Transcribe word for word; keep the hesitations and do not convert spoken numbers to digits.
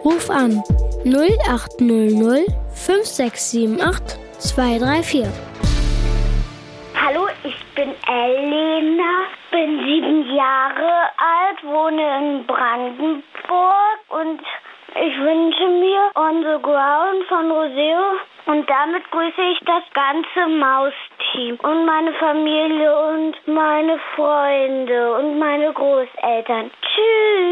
Ruf an null acht null null fünf sechs sieben acht zwei drei vier. Hallo, ich bin Elena, bin sieben Jahre alt, wohne in Brandenburg und ich wünsche mir On the Ground von Roseo. Und damit grüße ich das ganze Mausteam und meine Familie und meine Freunde und meine Großeltern. Tschüss!